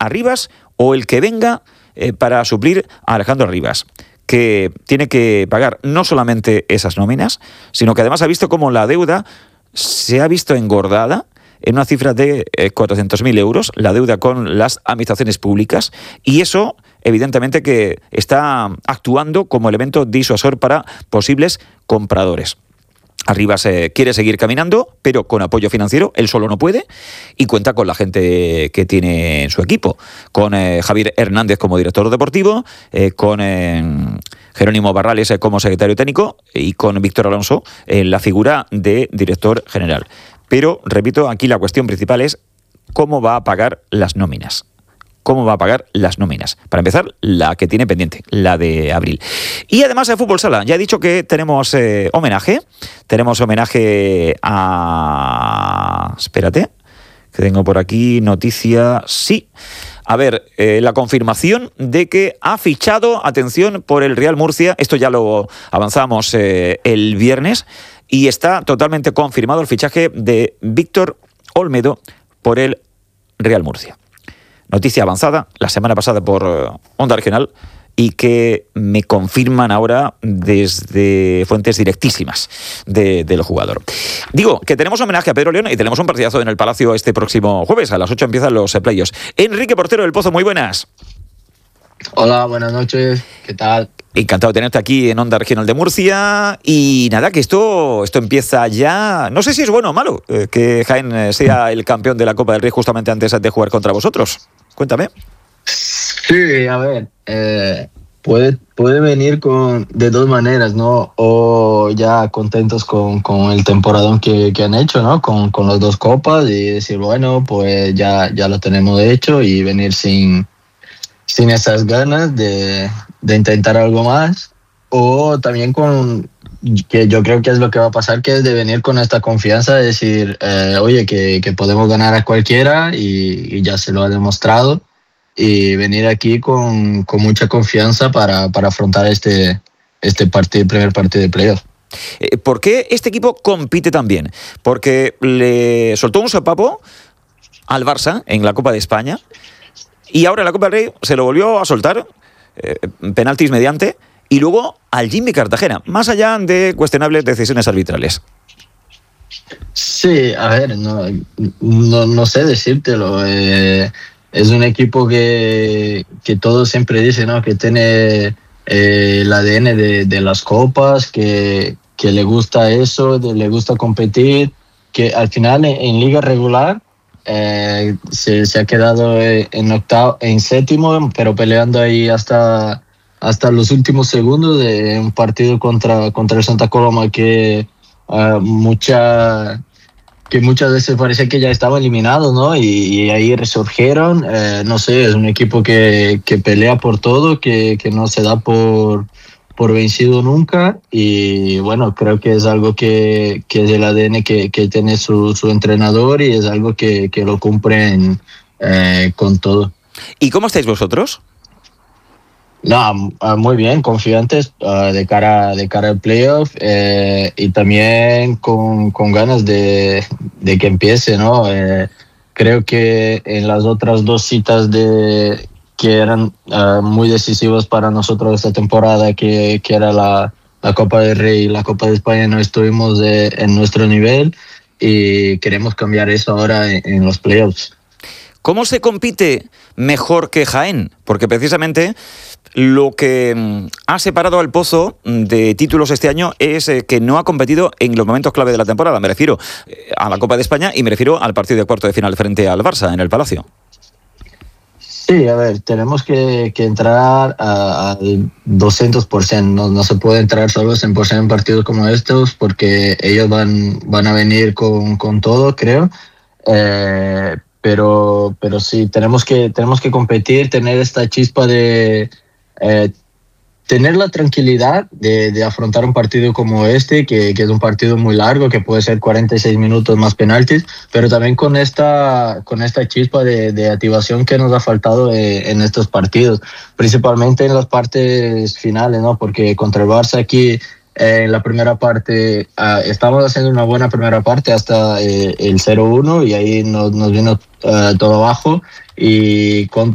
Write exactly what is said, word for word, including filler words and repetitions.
Arribas o el que venga eh, para suplir a Alejandro Arribas, que tiene que pagar no solamente esas nóminas, sino que además ha visto cómo la deuda se ha visto engordada en una cifra de eh, cuatrocientos mil euros, la deuda con las administraciones públicas, y eso evidentemente que está actuando como elemento disuasor para posibles compradores. Arribas eh, quiere seguir caminando, pero con apoyo financiero, él solo no puede, y cuenta con la gente que tiene en su equipo, con eh, Javier Hernández como director deportivo, eh, con eh, Jerónimo Barrales eh, como secretario técnico y con Víctor Alonso en la figura de director general. Pero, repito, aquí la cuestión principal es cómo va a pagar las nóminas. ¿Cómo va a pagar las nóminas? Para empezar, la que tiene pendiente, la de abril. Y además de Fútbol Sala, ya he dicho que tenemos eh, homenaje. Tenemos homenaje a... Espérate, que tengo por aquí noticia... Sí. A ver, eh, la confirmación de que ha fichado, atención, por el Real Murcia. Esto ya lo avanzamos eh, el viernes. Y está totalmente confirmado el fichaje de Víctor Olmedo por el Real Murcia. Noticia avanzada la semana pasada por uh, Onda Regional y que me confirman ahora desde fuentes directísimas de, del jugador. Digo que tenemos homenaje a Pedro León y tenemos un partidazo en el Palacio este próximo jueves. A las ocho empiezan los eh, playoffs. Enrique Portero del Pozo, muy buenas. Hola, buenas noches. ¿Qué tal? Encantado de tenerte aquí en Onda Regional de Murcia. Y nada, que esto, esto empieza ya... No sé si es bueno o malo eh, que Jaén sea el campeón de la Copa del Rey justamente antes de jugar contra vosotros. Cuéntame. Sí, a ver, eh, puede, puede venir con, de dos maneras, ¿no? O ya contentos con, con el temporadón que, que han hecho, ¿no? Con, con las dos copas y decir, bueno, pues ya, ya lo tenemos hecho y venir sin, sin esas ganas de, de intentar algo más. O también con, que yo creo que es lo que va a pasar, que es de venir con esta confianza de decir, eh, oye, que, que podemos ganar a cualquiera y, y ya se lo ha demostrado. Y venir aquí con, con mucha confianza para, para afrontar este, este partido, primer partido de playoff. ¿Por qué este equipo compite tan bien? Porque le soltó un sopapo al Barça en la Copa de España y ahora en la Copa del Rey se lo volvió a soltar, eh, penaltis mediante, y luego al Jimmy Cartagena, más allá de cuestionables decisiones arbitrales. Sí, a ver, no, no, no sé decírtelo. Eh, es un equipo que, que todos siempre dicen, ¿no? Que tiene eh, el A D N de, de las copas, que, que le gusta eso, de, le gusta competir, que al final en, en liga regular eh, se, se ha quedado en octavo, en séptimo, pero peleando ahí hasta... hasta los últimos segundos de un partido contra, contra el Santa Coloma que, uh, mucha, que muchas veces parece que ya estaba eliminado, ¿no? Y, y ahí resurgieron. Eh, no sé, es un equipo que, que pelea por todo, que, que no se da por, por vencido nunca. Y bueno, creo que es algo que, que es el A D N que, que tiene su, su entrenador y es algo que, que lo cumplen eh, con todo. ¿Y cómo estáis vosotros? No, muy bien, confiantes uh, de cara de cara al playoff eh, y también con, con ganas de, de que empiece, ¿no? Eh, creo que en las otras dos citas de que eran uh, muy decisivas para nosotros esta temporada, que, que era la, la Copa del Rey y la Copa de España, no estuvimos de, en nuestro nivel y queremos cambiar eso ahora en, en los playoffs. ¿Cómo se compite mejor que Jaén? Porque precisamente lo que ha separado al Pozo de títulos este año es que no ha competido en los momentos clave de la temporada. Me refiero a la Copa de España y me refiero al partido de cuarto de final frente al Barça en el Palacio. Sí, a ver, tenemos que, que entrar al doscientos por ciento. No, no se puede entrar solo cien por ciento en partidos como estos porque ellos van, van a venir con, con todo, creo. Eh, pero, pero sí, tenemos que, tenemos que competir, tener esta chispa de... Eh, tener la tranquilidad de, de afrontar un partido como este, que, que es un partido muy largo, que puede ser cuarenta y seis minutos más penaltis, pero también con esta, con esta chispa de, de activación que nos ha faltado eh, en estos partidos, principalmente en las partes finales, ¿no? Porque contra el Barça aquí eh, en la primera parte uh, estábamos haciendo una buena primera parte hasta eh, el cero uno y ahí nos, nos vino uh, todo abajo, y con